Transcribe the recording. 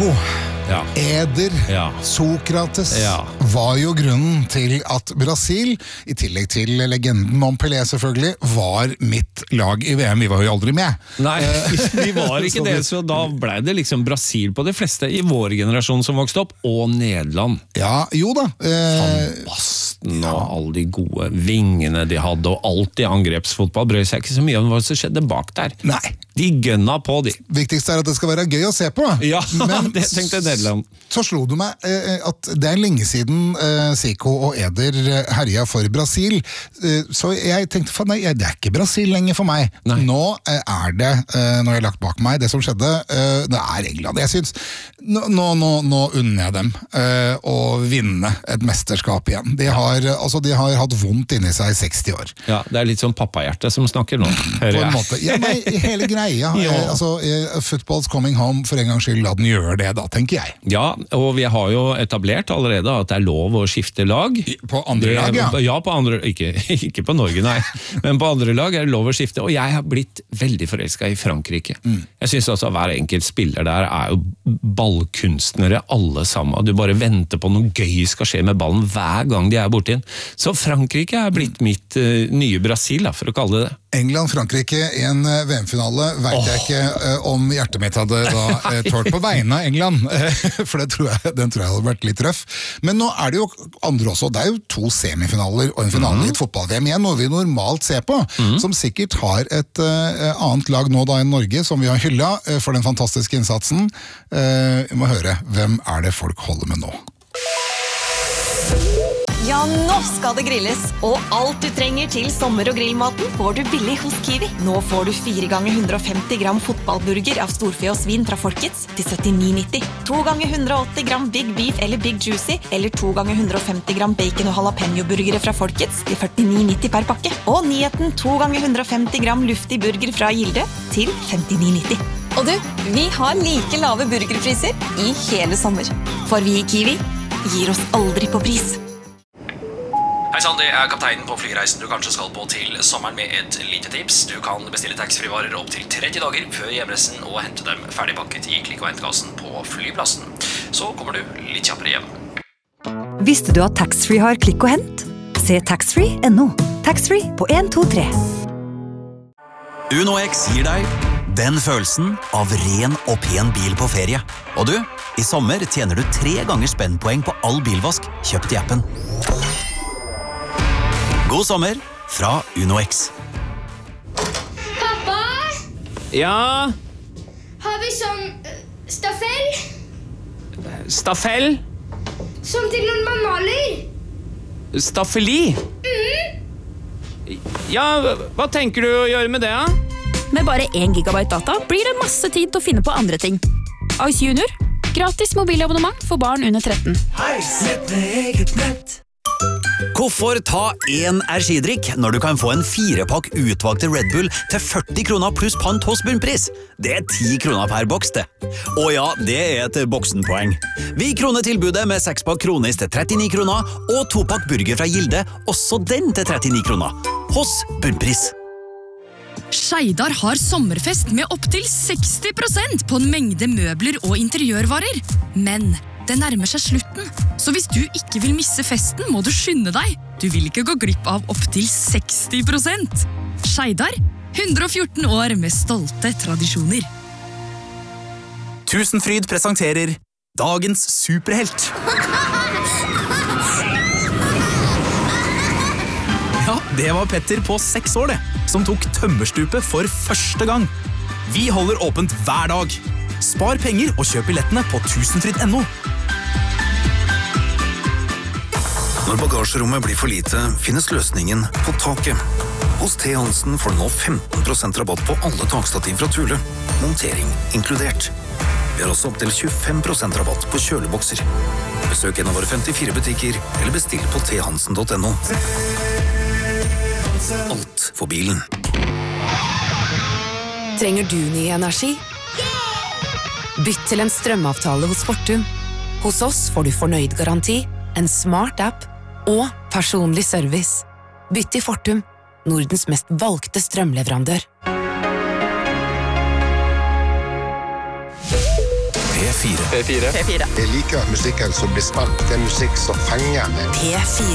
Zico, Eder, Sokrates var jo grunnen til at Brasil, i tillegg til legenden om Pelé selvfølgelig, var mitt lag i VM. Vi var jo aldri med. Nei, vi var ikke det, så da ble det liksom Brasil på de fleste i vår generasjon som vokste opp, og Nederland. Ja, jo da. Van Basten og alle de gode vingene de hadde, og alt i angrepsfotball brød seg ikke så mye om hva som skjedde bak der. Nei. De gønna på de. Viktigst at det skal være gøy å se på. Ja, men det tenkte Nederland. Så slo det meg at det lenge siden Zico og Eder herja for Brasil, så jeg tenkte, nei, det ikke Brasil lenger for meg. Nei. Nå det, når jeg har lagt bak meg det som skjedde, det England. Jeg synes, nå unner jeg dem å vinne et mesterskap igjen. De har hatt vondt inni seg i 60 år. Ja, det litt sånn pappahjerte som snakker nå. På en måte. Ja, nei, hele greia. Football's coming home, for en gang skyld, la den gjøre det da, tenker jeg. Ja, og vi har jo etablert allerede at det lov å skifte lag. På andre lag, ja? Ja, på andre, ikke på Norge, nei. Men på andre lag det lov å skifte, og jeg har blitt veldig forelsket i Frankrike. Jeg synes altså hver enkelt spiller der jo ballkunstnere alle sammen. Du bare venter på noe gøy skal skje med ballen hver gang de borte inn. Så Frankrike blitt mitt nye Brasil, da, for å kalle det. England-Frankrike i en VM-finale vet jeg ikke om hjertet mitt hadde da tålt på vegne av England, for den tror jeg hadde vært litt røff. Men nå det jo andre også, det jo 2 semifinaler og en finale i et fotball-VM igjen, noe vi normalt ser på, som sikkert har et annet lag nå da enn Norge, som vi har hyllet for den fantastiske innsatsen. Vi må høre, hvem det folk holder med nå? Ja, nå skal det grilles, og alt du trenger til sommer- og grillmaten får du billig hos Kiwi. Nå får du 4 ganger 150 gram fotballburger av storfe og svin fra Folkets til 79,90. 2 ganger 180 gram Big Beef eller Big Juicy, eller 2 ganger 150 gram bacon og jalapeno-burgere fra Folkets til 49,90 per pakke. Og nyheten 2 ganger 150 gram luftig burger fra Gilde til 59,90. Og du, vi har like lave burgerpriser i hele sommer. For vi i Kiwi gir oss aldri på pris. Hei Sandy, jeg kapteinen på flyreisen du kanskje skal på til sommeren med et lite tips. Du kan bestille taxfree-varer opp til 30 dager før hjemreisen og hente dem ferdigpakket i klikk- og hentkassen på flyplassen. Så kommer du litt kjappere hjem. Visste du at taxfree har klikk og hent? Se taxfree.no. Taxfree på 1, 2, 3. UnoX gir deg den følelsen av ren og pen bil på ferie. Og du, i sommer tjener du 3 ganger spennpoeng på all bilvask kjøpt i appen. God sommer fra UnoX. Pappa? Ja? Har vi sånn staffell? Staffell? Som til når man maler? Staffeli? Ja, hva tenker du å gjøre med det, da? Med bare 1 gigabyte data blir det masse tid til å finne på andre ting. Ice Junior. Gratis mobilabonnement for barn under 13. Nett med eget nett. Hvorfor ta 1 energidrikk når du kan få en 4-pakk utvalgte Red Bull til 40 kroner pluss pant hos bunnpris? Det 10 kroner per boks, det. Og ja, det et boksenpoeng. Vi kroner tilbudet med 6-pakk kronis til 39 kroner, og 2-pakk burger fra Gilde, også den til 39 kroner. Hos bunnpris. Skeidar har sommerfest med opp til 60% på en mengde møbler og interiørvarer. Men det nærmer seg slutten, så hvis du ikke vil misse festen, må du skynde deg. Du vil ikke gå glipp av opp til 60%. Skeidar, 114 år med stolte tradisjoner. Tusenfryd presenterer Dagens superhelt. Ja, det var Petter på 6 år det, som tok tømmerstupet for første gang. Vi holder åpent hver dag. Spar penger og kjøp billettene på tusenfryd.no. Når bagasjerommet blir for lite, finnes løsningen på taket. Hos T. Hansen får du nå 15% rabatt på alle takstativ fra Thule. Montering inkludert. Vi har også opp til 25% rabatt på kjølebokser. Besøk en av våre 54 butikker, eller bestill på thansen.no. Alt for bilen. Trenger du ny energi? Bytt til en strømavtale hos Fortum. Hos oss får du fornøyd garanti, en smart app og personlig service. Bytt til Fortum, Nordens mest valgte strømleverandør. P4. P4. Jeg liker musikken som blir spilt. Det musikk som fenger meg. P4.